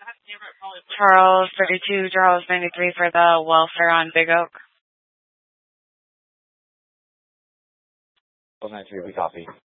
Charles 32, Charles 93 for the welfare on Big Oak. 1293, we copy.